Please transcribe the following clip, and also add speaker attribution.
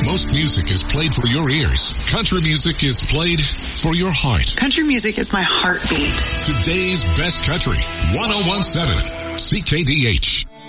Speaker 1: most music is played for your ears, country music is played for your heart.
Speaker 2: Country music is my heartbeat.
Speaker 1: Today's best country, 101.7 CKDH.